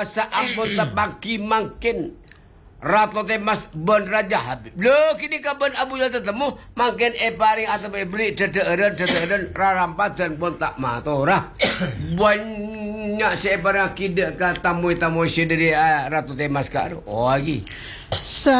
Saambon tapaki mangkin Ratu Temas ben Raja Habib. Lo kini kaban abu yang tetemu mangkin paring atau beli dederen rarampat dan pun tak matora. Banyak saya barang kida kata tamu-tamu dari Ratu Temas karo. Oh lagi.